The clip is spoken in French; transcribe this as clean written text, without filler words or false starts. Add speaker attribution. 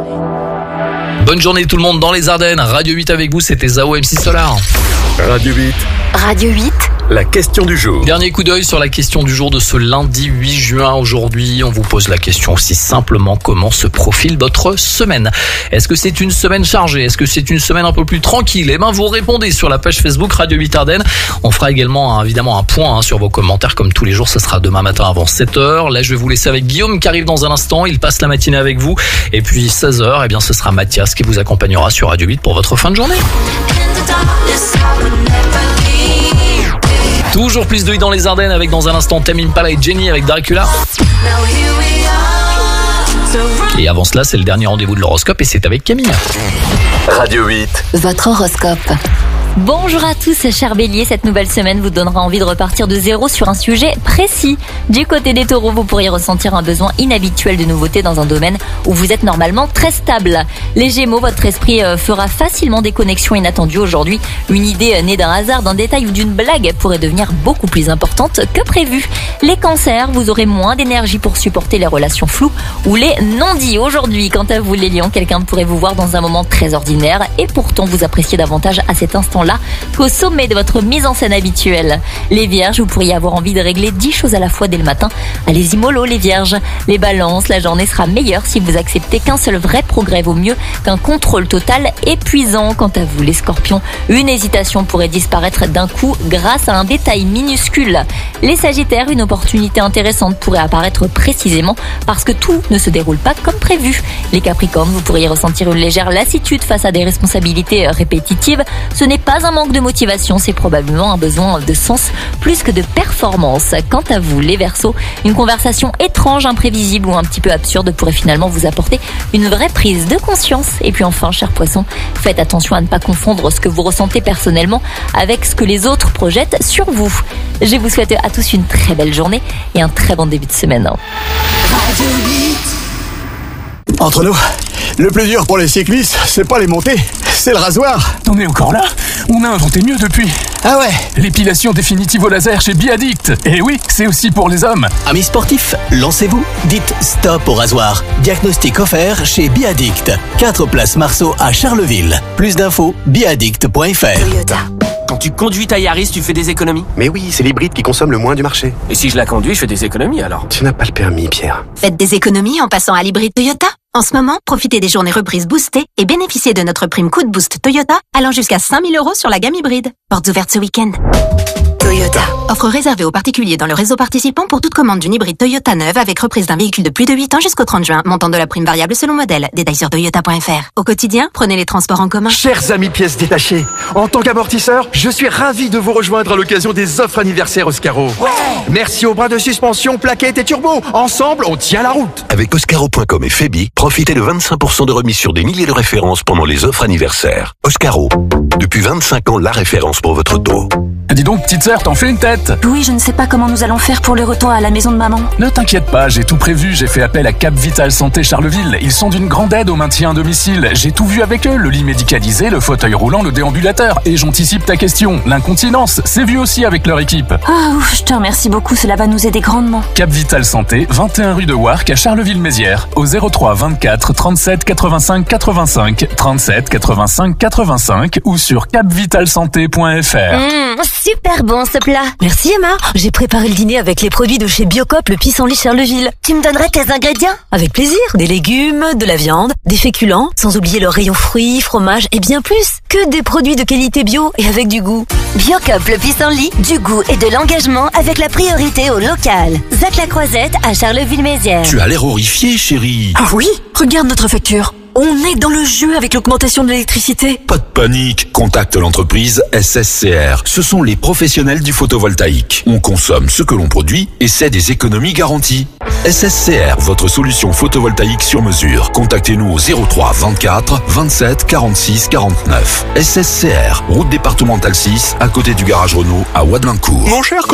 Speaker 1: Bonne journée tout le monde dans les Ardennes. Radio 8 avec vous, c'était Zao MC Solar.
Speaker 2: Radio 8,
Speaker 3: Radio 8.
Speaker 2: la question du jour.
Speaker 1: Dernier coup d'œil sur la question du jour de ce lundi 8 juin. Aujourd'hui, on vous pose la question aussi simplement: comment se profile votre semaine? Est-ce que c'est une semaine chargée? Est-ce que c'est une semaine un peu plus tranquille? Eh ben, vous répondez sur la page Facebook Radio 8 Ardennes. On fera également évidemment un point sur vos commentaires comme tous les jours. Ce sera demain matin avant 7h. Là, je vais vous laisser avec Guillaume qui arrive dans un instant. Il passe la matinée avec vous. Et puis 16h, eh bien, ce sera Mathias qui vous accompagnera sur Radio 8 pour votre fin de journée. Toujours plus de 8 dans les Ardennes avec dans un instant Tame Impala et Jenny avec Dracula. Et avant cela, c'est le dernier rendez-vous de l'horoscope et c'est avec Camille.
Speaker 2: Radio 8.
Speaker 3: Votre horoscope.
Speaker 4: Bonjour à tous, chers béliers, cette nouvelle semaine vous donnera envie de repartir de zéro sur un sujet précis. Du côté des taureaux, vous pourriez ressentir un besoin inhabituel de nouveauté dans un domaine où vous êtes normalement très stable. Les gémeaux, votre esprit fera facilement des connexions inattendues aujourd'hui. Une idée née d'un hasard, d'un détail ou d'une blague pourrait devenir beaucoup plus importante que prévu. Les cancers, vous aurez moins d'énergie pour supporter les relations floues ou les non-dits aujourd'hui. Quant à vous les lions, quelqu'un pourrait vous voir dans un moment très ordinaire et pourtant vous appréciez davantage à cet instant-là qu'au sommet de votre mise en scène habituelle. Les vierges, vous pourriez avoir envie de régler 10 choses à la fois dès le matin. Allez-y mollo les vierges. Les balances, la journée sera meilleure si vous acceptez qu'un seul vrai progrès vaut mieux qu'un contrôle total épuisant. Quant à vous les scorpions, une hésitation pourrait disparaître d'un coup grâce à un détail minuscule. Les sagittaires, une opportunité intéressante pourrait apparaître précisément parce que tout ne se déroule pas comme prévu. Les capricornes, vous pourriez ressentir une légère lassitude face à des responsabilités répétitives. Ce n'est pas un manque de motivation, c'est probablement un besoin de sens plus que de performance. Quant à vous, les Verseaux, une conversation étrange, imprévisible ou un petit peu absurde pourrait finalement vous apporter une vraie prise de conscience. Et puis enfin, chers poissons, faites attention à ne pas confondre ce que vous ressentez personnellement avec ce que les autres projettent sur vous. Je vous souhaite à tous une très belle journée et un très bon début de semaine.
Speaker 5: Entre nous, le plus dur pour les cyclistes, c'est pas les montées, c'est le rasoir.
Speaker 6: T'en es encore là? On a inventé mieux depuis.
Speaker 5: Ah ouais?
Speaker 6: L'épilation définitive au laser chez Biaddict. Et oui, c'est aussi pour les hommes.
Speaker 7: Amis sportifs, lancez-vous. Dites stop au rasoir. Diagnostic offert chez Biaddict. 4 places Marceau à Charleville. Plus d'infos, biaddict.fr.
Speaker 8: Quand tu conduis ta Yaris, tu fais des économies?
Speaker 9: Mais oui, c'est l'hybride qui consomme le moins du marché.
Speaker 8: Et si je la conduis, je fais des économies alors?
Speaker 9: Tu n'as pas le permis, Pierre.
Speaker 10: Faites des économies en passant à l'hybride Toyota. En ce moment, profitez des journées reprises boostées et bénéficiez de notre prime coup de boost Toyota allant jusqu'à 5 000 € sur la gamme hybride. Portes ouvertes ce week-end. Toyota. Offre réservée aux particuliers dans le réseau participant pour toute commande d'une hybride Toyota neuve avec reprise d'un véhicule de plus de 8 ans jusqu'au 30 juin. Montant de la prime variable selon modèle. Détails sur toyota.fr. Au quotidien, prenez les transports en commun.
Speaker 11: Chers amis pièces détachées, en tant qu'amortisseur, je suis ravi de vous rejoindre à l'occasion des offres anniversaires Oscaro. Ouais. Merci aux bras de suspension, plaquettes et turbo. Ensemble, on tient la route.
Speaker 2: Avec Oscaro.com et Febi, profitez de 25% de remise sur des milliers de références pendant les offres anniversaires. Oscaro, depuis 25 ans, la référence pour votre auto.
Speaker 6: Dis donc, petite sœur, t'en fais une tête?
Speaker 10: Oui, je ne sais pas comment nous allons faire pour le retour à la maison de maman.
Speaker 6: Ne t'inquiète pas, j'ai tout prévu. J'ai fait appel à Cap Vital Santé Charleville. Ils sont d'une grande aide au maintien à domicile. J'ai tout vu avec eux, le lit médicalisé, le fauteuil roulant, le déambulateur. Et j'anticipe ta question. L'incontinence, c'est vu aussi avec leur équipe.
Speaker 10: Ah ouf, je te remercie beaucoup, cela va nous aider grandement.
Speaker 6: Cap Vital Santé, 21 rue de Warcq à Charleville-Mézières, au 03 24 37 85 85, 37 85 85 ou sur capvitalsanté.fr.
Speaker 4: Super bon ce plat.
Speaker 10: Merci Emma, j'ai préparé le dîner avec les produits de chez Biocop, le pissenlit Charleville.
Speaker 4: Tu me donnerais tes ingrédients?
Speaker 10: Avec plaisir, des légumes, de la viande, des féculents, sans oublier le rayon fruits, fromage et bien plus. Que des produits de qualité bio et avec du goût.
Speaker 4: Biocop, le pissenlit, du goût et de l'engagement avec la priorité au local. Zac la Croisette à Charleville-Mézières.
Speaker 2: Tu as l'air horrifié, chérie.
Speaker 10: Ah oui? Regarde notre facture. On est dans le jeu avec l'augmentation de l'électricité.
Speaker 2: Pas de panique, contacte l'entreprise SSCR. Ce sont les professionnels du photovoltaïque. On consomme ce que l'on produit et c'est des économies garanties. SSCR, votre solution photovoltaïque sur mesure. Contactez-nous au 03 24 27 46 49. SSCR, route départementale 6, à côté du garage Renault à Ouadlincourt.
Speaker 11: Mon cher